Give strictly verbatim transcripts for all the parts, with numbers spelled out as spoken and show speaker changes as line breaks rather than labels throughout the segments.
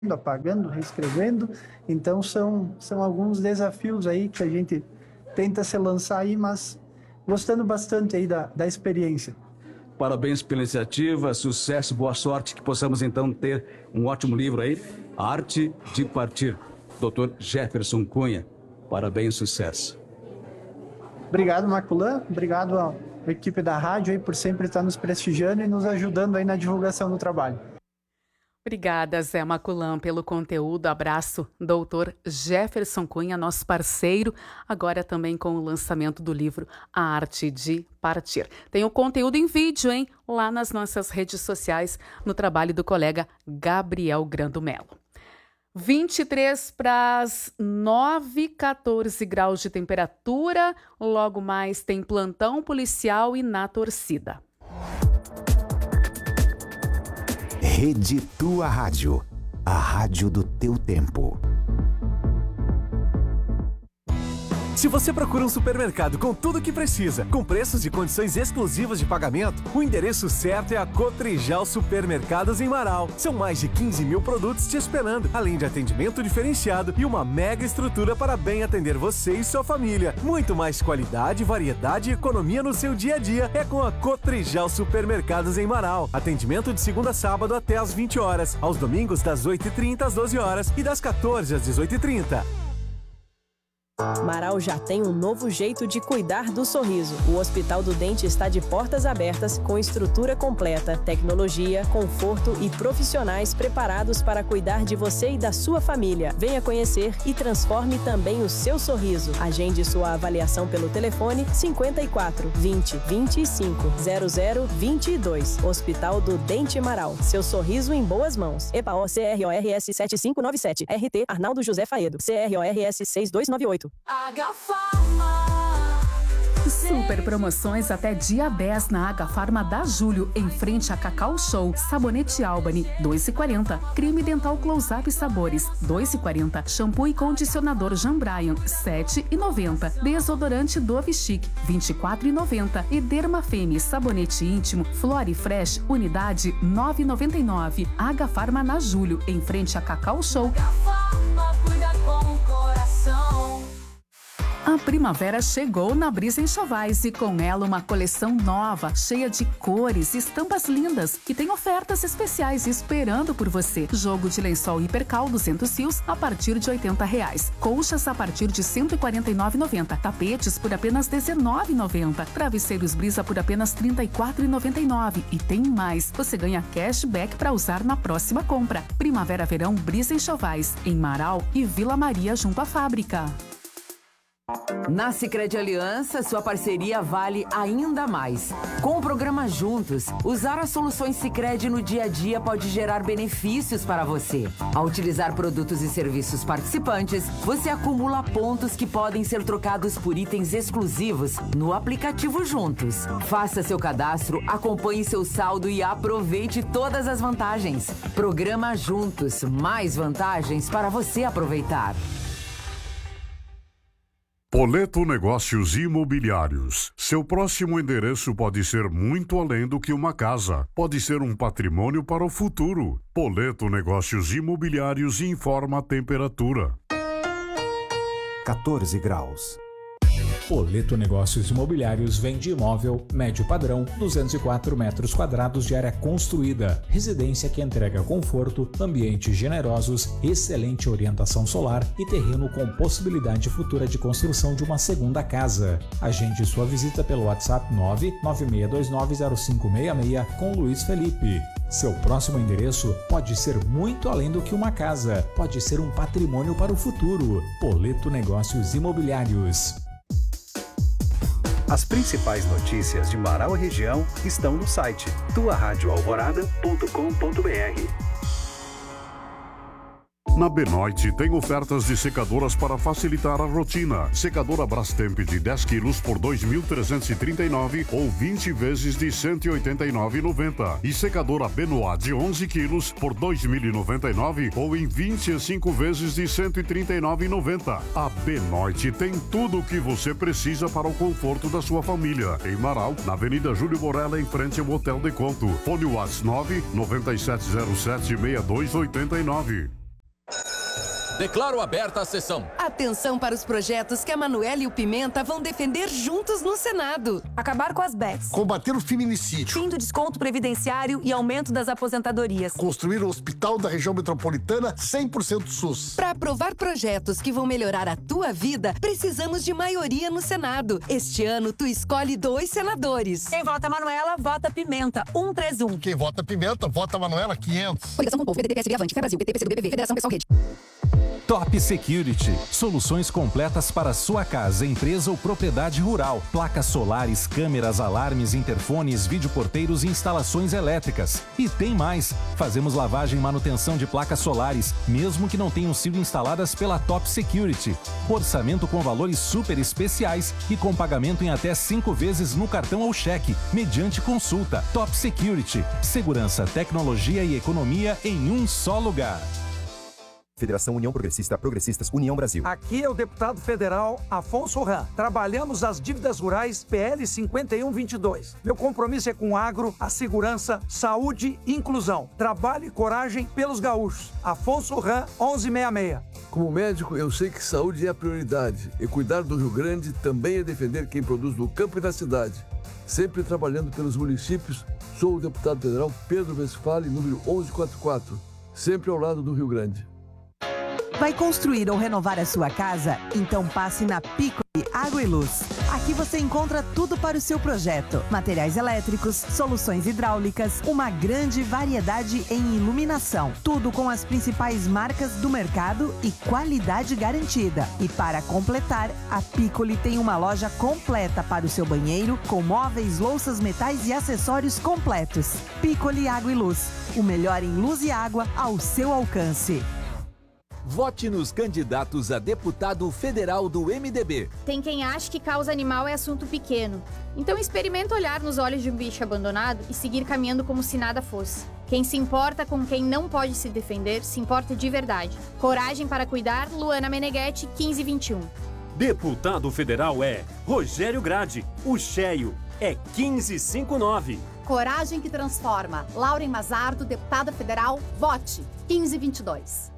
apagando, reescrevendo. Então são, são alguns desafios aí que a gente tenta se lançar aí, mas gostando bastante aí da, da experiência.
Parabéns pela iniciativa, sucesso, boa sorte, que possamos então ter um ótimo livro aí, A Arte de Partir, doutor Jefferson Cunha. Parabéns, sucesso.
Obrigado, Maculan. Obrigado à equipe da rádio aí por sempre estar nos prestigiando e nos ajudando aí na divulgação do trabalho.
Obrigada, Zé Maculan, pelo conteúdo. Abraço, doutor Jefferson Cunha, nosso parceiro, agora também com o lançamento do livro A Arte de Partir. Tem o conteúdo em vídeo, hein? Lá nas nossas redes sociais, no trabalho do colega Gabriel Grando Melo. vinte e três para as nove, catorze graus de temperatura. Logo mais tem plantão policial e na torcida.
Rede Tua Rádio, a rádio do teu tempo.
Se você procura um supermercado com tudo o que precisa, com preços e condições exclusivas de pagamento, o endereço certo é a Cotrijal Supermercados em Marau. São mais de quinze mil produtos te esperando, além de atendimento diferenciado e uma mega estrutura para bem atender você e sua família. Muito mais qualidade, variedade e economia no seu dia a dia é com a Cotrijal Supermercados em Marau. Atendimento de segunda a sábado até às vinte horas, aos domingos das oito e trinta às doze horas e das quatorze às dezoito e trinta.
Marau já tem um novo jeito de cuidar do sorriso. O Hospital do Dente está de portas abertas, com estrutura completa, tecnologia, conforto e profissionais preparados para cuidar de você e da sua família. Venha conhecer e transforme também o seu sorriso. Agende sua avaliação pelo telefone cinquenta e quatro, vinte, vinte e cinco, zero zero, vinte e dois. Hospital do Dente Marau. Seu sorriso em boas mãos. E P A O C R O R S sete cinco nove sete. R T Arnaldo José Faedo. C R O R S seis dois nove oito.
Super promoções até dia dez na Agafarma da Júlio, em frente a Cacau Show. Sabonete Albany, dois reais e quarenta. Creme dental Close-Up Sabores, dois reais e quarenta. Shampoo e condicionador Jean Bryan, sete reais e noventa. Desodorante Dove Chic, vinte e quatro reais e noventa. E Dermafeme Sabonete Íntimo Flore Fresh, unidade nove reais e noventa e nove. Agafarma na Júlio, em frente a Cacau Show. Agafarma, cuida com o coração. A primavera chegou na Brisa Enxovais e com ela uma coleção nova, cheia de cores e estampas lindas, que tem ofertas especiais esperando por você. Jogo de lençol Hipercal duzentos fios a partir de oitenta reais. Colchas a partir de cento e quarenta e nove reais e noventa centavos. Tapetes por apenas dezenove reais e noventa centavos. Travesseiros Brisa por apenas trinta e quatro reais e noventa e nove centavos. E tem mais, você ganha cashback para usar na próxima compra. Primavera-verão Brisa Enxovais, em Marau e Vila Maria junto à fábrica.
Na Sicredi Aliança, sua parceria vale ainda mais. Com o programa Juntos, usar as soluções Sicredi no dia a dia pode gerar benefícios para você. Ao utilizar produtos e serviços participantes, você acumula pontos que podem ser trocados por itens exclusivos no aplicativo Juntos. Faça seu cadastro, acompanhe seu saldo e aproveite todas as vantagens. Programa Juntos, mais vantagens para você aproveitar.
Poleto Negócios Imobiliários. Seu próximo endereço pode ser muito além do que uma casa. Pode ser um patrimônio para o futuro. Poleto Negócios Imobiliários informa a temperatura.
quatorze graus.
Poleto Negócios Imobiliários vende imóvel médio padrão, duzentos e quatro metros quadrados de área construída, residência que entrega conforto, ambientes generosos, excelente orientação solar e terreno com possibilidade futura de construção de uma segunda casa. Agende sua visita pelo WhatsApp nove nove seis dois nove zero cinco seis seis com Luiz Felipe. Seu próximo endereço pode ser muito além do que uma casa, pode ser um patrimônio para o futuro. Poleto Negócios Imobiliários.
As principais notícias de Marau e região estão no site tua rádio alvorada ponto com ponto br.
Na Benoit tem ofertas de secadoras para facilitar a rotina. Secadora Brastemp de dez quilos por dois mil trezentos e trinta e nove ou vinte vezes de cento e oitenta e nove reais e noventa centavos. E secadora Benoit de onze quilos por dois mil e noventa e nove ou em vinte e cinco vezes de cento e trinta e nove reais e noventa centavos. A Benoit tem tudo o que você precisa para o conforto da sua família. Em Marau, na Avenida Júlio Borella, em frente ao Hotel Deconto. Fone WhatsApp nove nove sete zero sete seis dois oito nove.
Declaro aberta a sessão.
Atenção para os projetos que a Manuela e o Pimenta vão defender juntos no Senado.
Acabar com as bets.
Combater o feminicídio.
Fim do desconto previdenciário e aumento das aposentadorias.
Construir o hospital da região metropolitana cem por cento SUS.
Para aprovar projetos que vão melhorar a tua vida, precisamos de maioria no Senado. Este ano, tu escolhe dois senadores.
Quem vota Manuela, vota Pimenta. um três um.
Quem vota Pimenta, vota Manuela quinhentos.
Coligação com o Povo, P D T, P S B, Avante, Fé Brasil, P T, P C do B B V, Federação Pessoal Rede.
Top Security. Soluções completas para sua casa, empresa ou propriedade rural. Placas solares, câmeras, alarmes, interfones, videoporteiros e instalações elétricas. E tem mais. Fazemos lavagem e manutenção de placas solares, mesmo que não tenham sido instaladas pela Top Security. Orçamento com valores super especiais e com pagamento em até cinco vezes no cartão ou cheque, mediante consulta. Top Security. Segurança, tecnologia e economia em um só lugar.
Federação União Progressista, Progressistas, União Brasil.
Aqui é o deputado federal Afonso Ram. Trabalhamos as dívidas rurais P L cinquenta e um vinte e dois. Meu compromisso é com o agro, a segurança, saúde e inclusão. Trabalho e coragem pelos gaúchos. Afonso Ram, onze sessenta e seis.
Como médico, eu sei que saúde é a prioridade. E cuidar do Rio Grande também é defender quem produz no campo e na cidade. Sempre trabalhando pelos municípios, sou o deputado federal Pedro Westphal, número onze quarenta e quatro. Sempre ao lado do Rio Grande.
Vai construir ou renovar a sua casa? Então passe na Piccoli Água e Luz. Aqui você encontra tudo para o seu projeto. Materiais elétricos, soluções hidráulicas, uma grande variedade em iluminação. Tudo com as principais marcas do mercado e qualidade garantida. E para completar, a Piccoli tem uma loja completa para o seu banheiro, com móveis, louças, metais e acessórios completos. Piccoli Água e Luz. O melhor em luz e água ao seu alcance.
Vote nos candidatos a deputado federal do M D B.
Tem quem acha que causa animal é assunto pequeno. Então experimenta olhar nos olhos de um bicho abandonado e seguir caminhando como se nada fosse. Quem se importa com quem não pode se defender, se importa de verdade. Coragem para cuidar, Luana Meneghetti, quinze vinte e um.
Deputado federal é Rogério Grade. O cheio é quinze cinquenta e nove.
Coragem que transforma. Lauren Mazardo, deputada federal, vote quinze vinte e dois.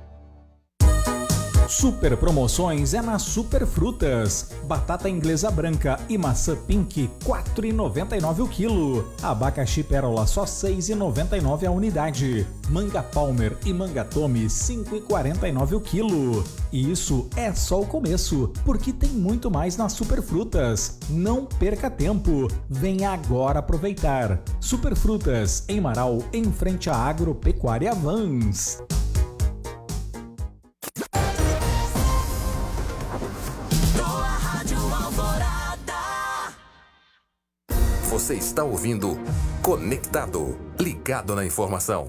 Super promoções é na Super Frutas. Batata inglesa branca e maçã pink, quatro reais e noventa e nove centavos o quilo. Abacaxi pérola, só seis reais e noventa e nove centavos a unidade. Manga Palmer e manga Tome, cinco reais e quarenta e nove centavos o quilo. E isso é só o começo, porque tem muito mais na Super Frutas. Não perca tempo. Venha agora aproveitar. Super Frutas, em Marau, em frente à Agropecuária Vans.
Você está ouvindo Conectado, ligado na informação.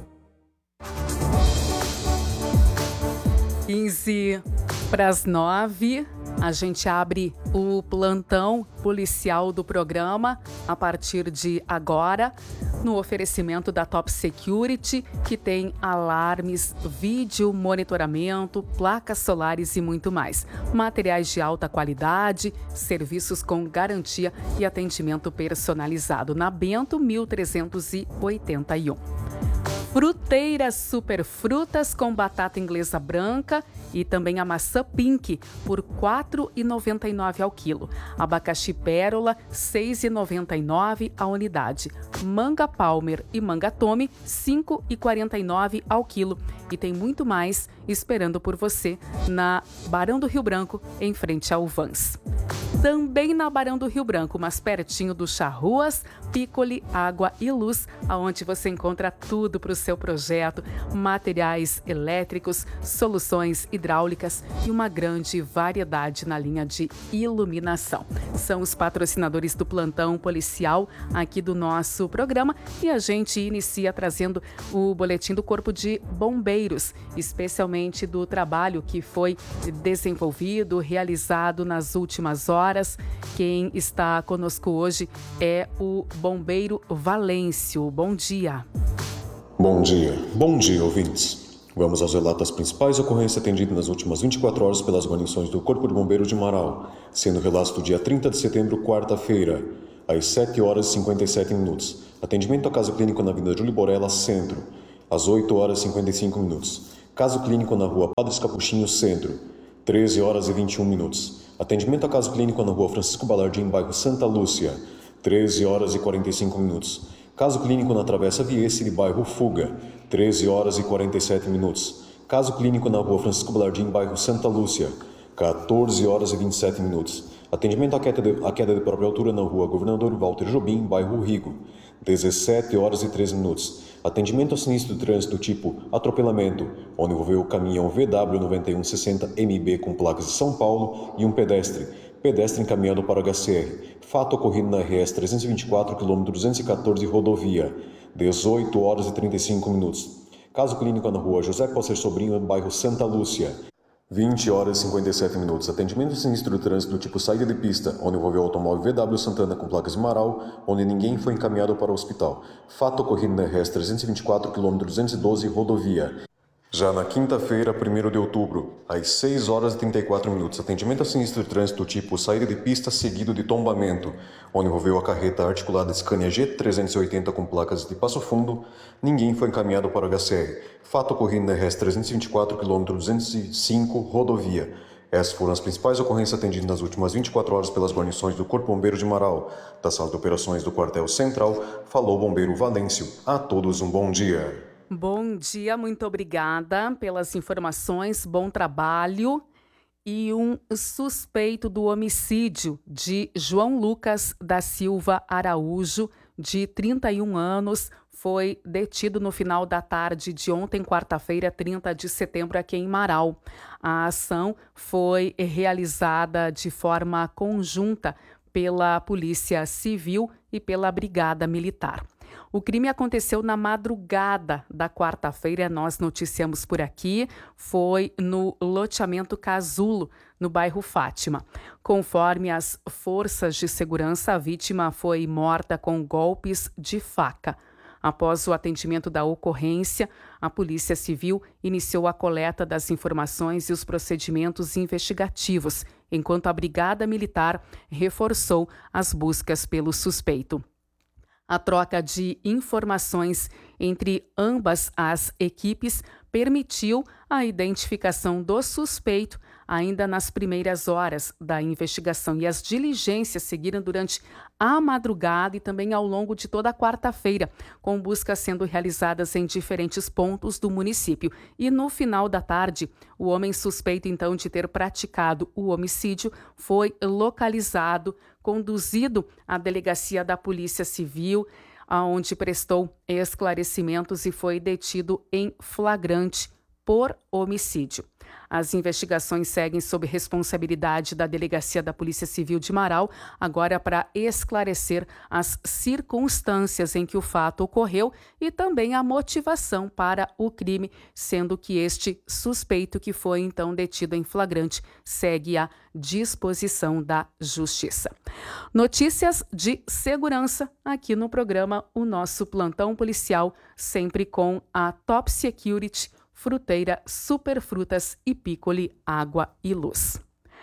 quinze para as nove, a gente abre o plantão policial do programa a partir de agora, no oferecimento da Top Security, que tem alarmes, vídeo monitoramento, placas solares e muito mais. Materiais de alta qualidade, serviços com garantia e atendimento personalizado. Na Bento, mil trezentos e oitenta e um. Fruteiras Super Frutas com batata inglesa branca e também a maçã pink por quatro reais e noventa e nove centavos ao quilo. Abacaxi pérola, seis reais e noventa e nove centavos a unidade. Manga Palmer e manga Tome, cinco reais e quarenta e nove centavos ao quilo. E tem muito mais esperando por você na Barão do Rio Branco, em frente ao Vans. Também na Barão do Rio Branco, mas pertinho do Charruas, Piccoli Água e Luz, aonde você encontra tudo para o seu projeto, materiais elétricos, soluções hidráulicas e uma grande variedade na linha de iluminação. São os patrocinadores do plantão policial aqui do nosso programa e a gente inicia trazendo o boletim do Corpo de Bombeiros, especialmente do trabalho que foi desenvolvido, realizado nas últimas horas. Quem está conosco hoje é o bombeiro Valêncio. Bom dia.
Bom dia. Bom dia, ouvintes. Vamos aos relatos das principais ocorrências atendidas nas últimas vinte e quatro horas pelas guarnições do Corpo de Bombeiros de Marau, sendo o relato do dia trinta de setembro, quarta-feira, às sete horas e cinquenta e sete minutos. Atendimento à casa clínica na Avenida Júlio Borella, Centro, às oito horas e cinquenta e cinco minutos. Caso clínico na rua Padre Capuchinho, Centro, treze horas e vinte e um minutos. Atendimento a caso clínico na rua Francisco Balardim, bairro Santa Lúcia, treze horas e quarenta e cinco minutos. Caso clínico na Travessa Viesse, bairro Fuga, treze horas e quarenta e sete minutos. Caso clínico na rua Francisco Balardim, bairro Santa Lúcia, quatorze horas e vinte e sete minutos. Atendimento à queda de, à queda de própria altura na rua Governador Walter Jobim, bairro Rigo, dezessete horas e treze minutos. Atendimento a sinistro de trânsito tipo atropelamento, onde envolveu o caminhão V W nove um seis zero M B com placas de São Paulo e um pedestre. Pedestre encaminhado para o H C R. Fato ocorrido na R S trezentos e vinte e quatro, quilômetro duzentos e quatorze, rodovia, dezoito horas e trinta e cinco minutos. Caso clínico na rua José Posser Sobrinho, bairro Santa Lúcia, vinte horas e cinquenta e sete minutos. Atendimento sinistro de trânsito tipo saída de pista, onde envolveu o automóvel V W Santana com placas de Marau, onde ninguém foi encaminhado para o hospital. Fato ocorrido na R S trezentos e vinte e quatro, quilômetro duzentos e doze, rodovia. Já na quinta-feira, primeiro de outubro, às seis horas e trinta e quatro minutos, atendimento a sinistro de trânsito tipo saída de pista seguido de tombamento, onde envolveu a carreta articulada Scania G trezentos e oitenta com placas de Passo Fundo, ninguém foi encaminhado para o H C R. Fato ocorrido na R S trezentos e vinte e quatro, quilômetro duzentos e cinco, rodovia. Essas foram as principais ocorrências atendidas nas últimas vinte e quatro horas pelas guarnições do Corpo Bombeiro de Marau. Da sala de operações do Quartel Central, falou o bombeiro Valêncio. A todos um bom dia.
Bom dia, muito obrigada pelas informações, bom trabalho. E um suspeito do homicídio de João Lucas da Silva Araújo, de trinta e um anos, foi detido no final da tarde de ontem, quarta-feira, trinta de setembro, aqui em Marau. A ação foi realizada de forma conjunta pela Polícia Civil e pela Brigada Militar. O crime aconteceu na madrugada da quarta-feira, nós noticiamos por aqui, foi no loteamento Casulo, no bairro Fátima. Conforme as forças de segurança, a vítima foi morta com golpes de faca. Após o atendimento da ocorrência, a Polícia Civil iniciou a coleta das informações e os procedimentos investigativos, enquanto a Brigada Militar reforçou as buscas pelo suspeito. A troca de informações entre ambas as equipes permitiu a identificação do suspeito ainda nas primeiras horas da investigação, e as diligências seguiram durante a madrugada e também ao longo de toda a quarta-feira, com buscas sendo realizadas em diferentes pontos do município. E no final da tarde, o homem suspeito então de ter praticado o homicídio foi localizado, conduzido à delegacia da Polícia Civil, onde prestou esclarecimentos e foi detido em flagrante por homicídio. As investigações seguem sob responsabilidade da Delegacia da Polícia Civil de Marau, agora para esclarecer as circunstâncias em que o fato ocorreu e também a motivação para o crime, sendo que este suspeito que foi então detido em flagrante segue à disposição da Justiça. Notícias de segurança aqui no programa O Nosso Plantão Policial, sempre com a Top Security, Fruteira, Superfrutas e Piccoli, Água e Luz.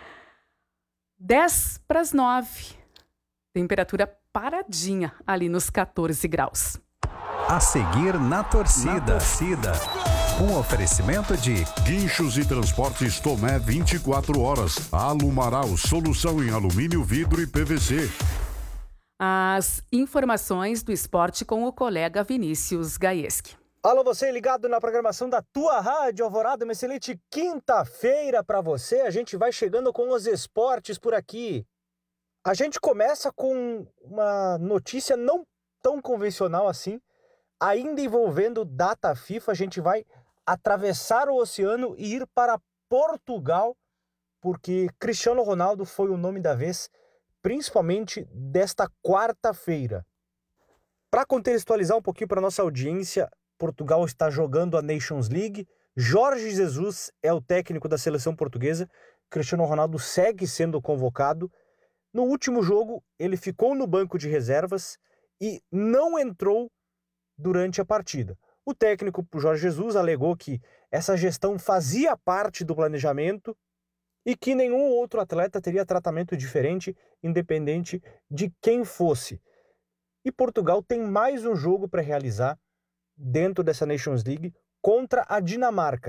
dez para as nove. Temperatura paradinha ali nos quatorze graus.
A seguir na torcida. Na torcida. Um oferecimento de
Guinchos e Transportes Tomé vinte e quatro horas. Alumaral, solução em alumínio, vidro e P V C.
As informações do esporte com o colega Vinícius Gaieski.
Alô, você ligado na programação da tua Rádio Alvorada, uma excelente quinta-feira para você. A gente vai chegando com os esportes por aqui. A gente começa com uma notícia não tão convencional assim, ainda envolvendo data FIFA. A gente vai atravessar o oceano e ir para Portugal, porque Cristiano Ronaldo foi o nome da vez, principalmente desta quarta-feira. Para contextualizar um pouquinho para nossa audiência, Portugal está jogando a Nations League, Jorge Jesus é o técnico da seleção portuguesa, Cristiano Ronaldo segue sendo convocado. No último jogo, ele ficou no banco de reservas e não entrou durante a partida. O técnico Jorge Jesus alegou que essa gestão fazia parte do planejamento e que nenhum outro atleta teria tratamento diferente, independente de quem fosse. E Portugal tem mais um jogo para realizar dentro dessa Nations League contra a Dinamarca.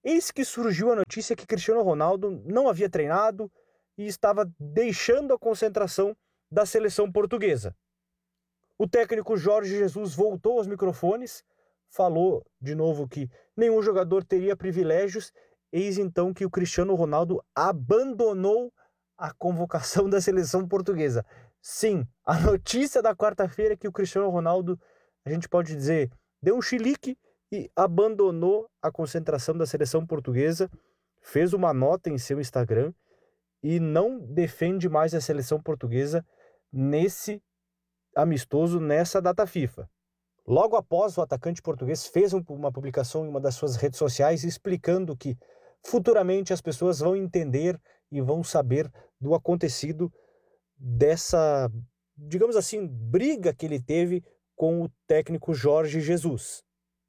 Eis que surgiu a notícia que Cristiano Ronaldo não havia treinado e estava deixando a concentração da seleção portuguesa. O técnico Jorge Jesus voltou aos microfones, falou de novo que nenhum jogador teria privilégios. Eis então que o Cristiano Ronaldo abandonou a convocação da seleção portuguesa. Sim, a notícia da quarta-feira é que o Cristiano Ronaldo, a gente pode dizer, deu um chilique e abandonou a concentração da seleção portuguesa, fez uma nota em seu Instagram e não defende mais a seleção portuguesa nesse amistoso, nessa data FIFA. Logo após, o atacante português fez uma publicação em uma das suas redes sociais explicando que futuramente as pessoas vão entender e vão saber do acontecido dessa, digamos assim, briga que ele teve com o técnico Jorge Jesus.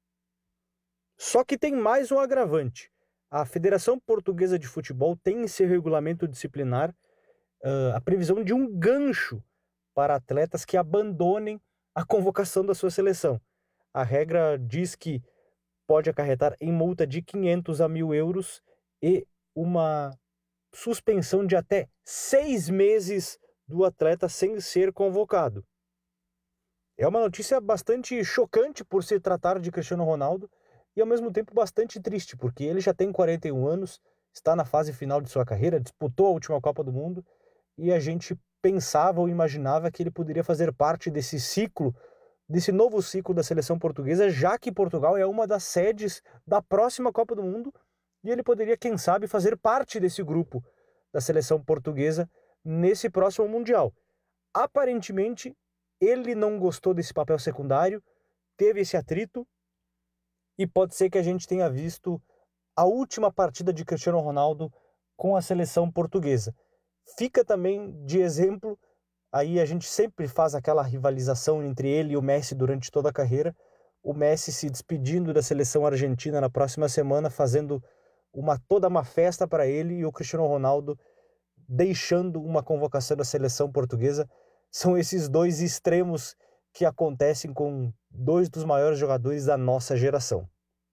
Só que tem mais um agravante. A Federação Portuguesa de Futebol tem em seu regulamento disciplinar uh, a previsão de um gancho para atletas que abandonem a convocação da sua seleção. A regra diz que pode acarretar em multa de quinhentos a mil euros e uma suspensão de até seis meses do atleta sem ser convocado. É uma notícia bastante chocante por se tratar de Cristiano Ronaldo e ao mesmo tempo bastante triste, porque ele já tem quarenta e um anos, está na fase final de sua carreira, disputou a última Copa do Mundo e a gente pensava ou imaginava que ele poderia fazer parte desse ciclo, desse novo ciclo da seleção portuguesa, já que Portugal é uma das sedes da próxima Copa do Mundo e ele poderia, quem sabe, fazer parte desse grupo da seleção portuguesa nesse próximo Mundial. Aparentemente, ele não gostou desse papel secundário, teve esse atrito e pode ser que a gente tenha visto a última partida de Cristiano Ronaldo com a seleção portuguesa. Fica também de exemplo, aí a gente sempre faz aquela rivalização entre ele e o Messi durante toda a carreira, o Messi se despedindo da seleção argentina na próxima semana, fazendo uma, toda uma festa para ele, e o Cristiano Ronaldo deixando uma convocação da seleção portuguesa. São esses dois extremos que acontecem com dois dos maiores jogadores da nossa geração.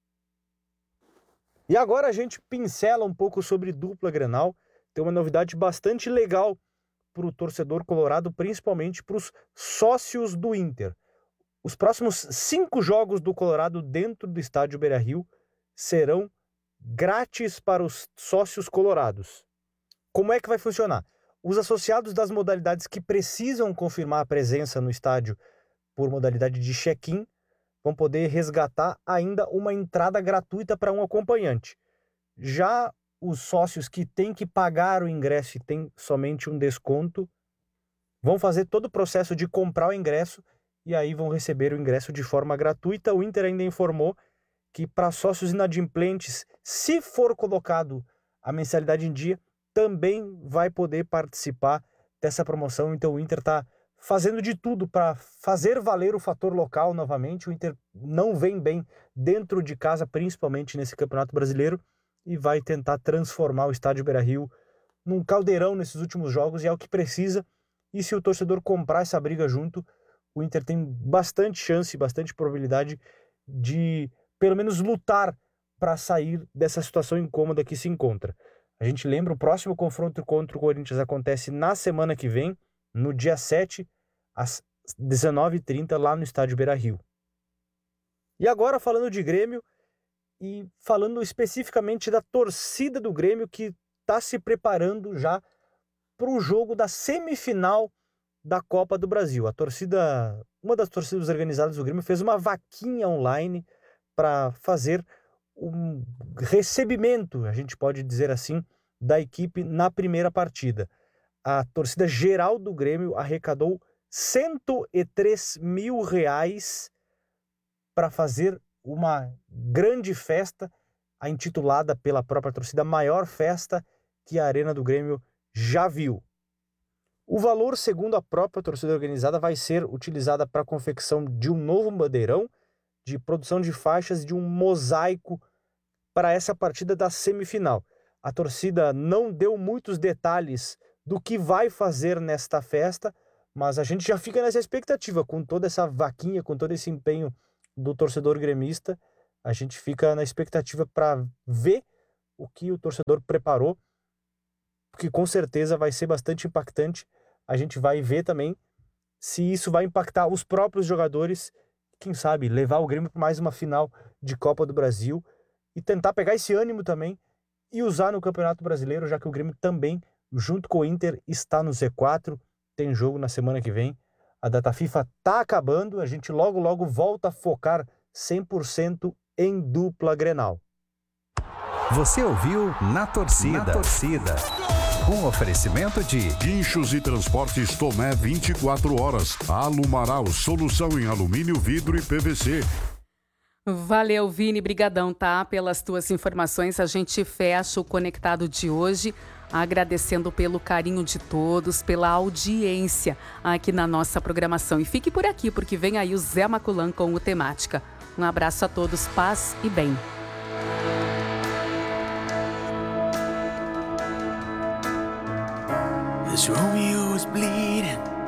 E agora a gente pincela um pouco sobre dupla Grenal. Tem uma novidade bastante legal para o torcedor colorado, principalmente para os sócios do Inter. Os próximos cinco jogos do Colorado dentro do estádio Beira-Rio serão grátis para os sócios colorados. Como é que vai funcionar? Os associados das modalidades que precisam confirmar a presença no estádio por modalidade de check-in vão poder resgatar ainda uma entrada gratuita para um acompanhante. Já os sócios que têm que pagar o ingresso e têm somente um desconto vão fazer todo o processo de comprar o ingresso e aí vão receber o ingresso de forma gratuita. O Inter ainda informou que para sócios inadimplentes, se for colocado a mensalidade em dia, também vai poder participar dessa promoção. Então o Inter está fazendo de tudo para fazer valer o fator local novamente. O Inter não vem bem dentro de casa, principalmente nesse Campeonato Brasileiro, e vai tentar transformar o estádio Beira-Rio num caldeirão nesses últimos jogos, e é o que precisa. E se o torcedor comprar essa briga junto, o Inter tem bastante chance, bastante probabilidade de pelo menos lutar para sair dessa situação incômoda que se encontra. A gente lembra, o próximo confronto contra o Corinthians acontece na semana que vem, no dia sete, às dezenove e trinta, lá no estádio Beira-Rio. E agora falando de Grêmio, e falando especificamente da torcida do Grêmio, que está se preparando já para o jogo da semifinal da Copa do Brasil. A torcida, uma das torcidas organizadas do Grêmio fez uma vaquinha online para fazer um recebimento, a gente pode dizer assim, da equipe na primeira partida. A torcida geral do Grêmio arrecadou cento e três mil reais para fazer uma grande festa, a intitulada pela própria torcida, a maior festa que a Arena do Grêmio já viu. O valor, segundo a própria torcida organizada, vai ser utilizada para a confecção de um novo bandeirão, de produção de faixas, de um mosaico para essa partida da semifinal. A torcida não deu muitos detalhes do que vai fazer nesta festa, mas a gente já fica nessa expectativa, com toda essa vaquinha, com todo esse empenho do torcedor gremista, a gente fica na expectativa para ver o que o torcedor preparou, porque com certeza vai ser bastante impactante. A gente vai ver também se isso vai impactar os próprios jogadores, quem sabe levar o Grêmio para mais uma final de Copa do Brasil e tentar pegar esse ânimo também e usar no Campeonato Brasileiro, já que o Grêmio também, junto com o Inter, está no Z quatro, tem jogo na semana que vem. A data FIFA tá acabando, a gente logo logo volta a focar cem por cento em dupla Grenal.
Você ouviu Na Torcida. Na Torcida. Um oferecimento de
Guinchos e Transportes Tomé vinte e quatro horas. Alumaral, solução em alumínio, vidro e P V C.
Valeu, Vini, brigadão, tá? Pelas tuas informações. A gente fecha o Conectado de hoje, agradecendo pelo carinho de todos, pela audiência aqui na nossa programação. E fique por aqui, porque vem aí o Zé Maculan com o Temática. Um abraço a todos, paz e bem.
As Romeo was bleeding